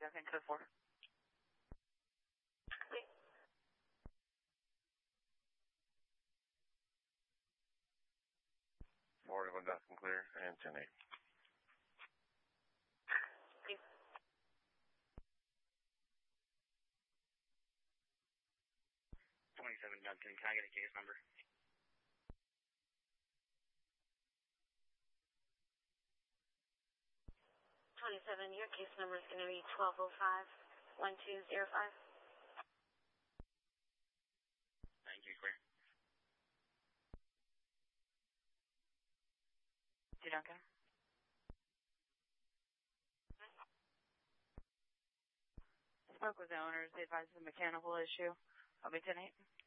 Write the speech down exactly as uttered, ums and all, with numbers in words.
Duncan, code four. forty-one Duncan clear and ten eight. twenty-seven Duncan, can I get a case number? twenty-seven, your case number is going to be twelve oh five, one two zero five. Thank you, clear. Two Duncan. Spoke with the owners. They advised of a mechanical issue. I'll be ten eight.